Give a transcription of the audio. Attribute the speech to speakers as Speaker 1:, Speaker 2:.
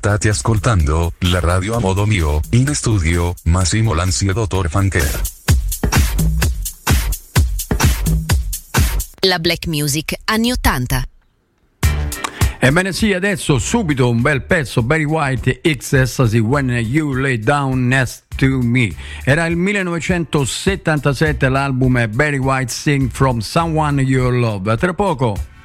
Speaker 1: State ascoltando la radio a modo mio, in studio Massimo Lanzi e Dottor Funker.
Speaker 2: La black music anni 80.
Speaker 3: Ebbene sì, adesso subito un bel pezzo, Barry White, X Ecstasy, When You Lay Down Next to Me. Era il 1977, l'album è Barry White Sing From Someone You Love. Tra poco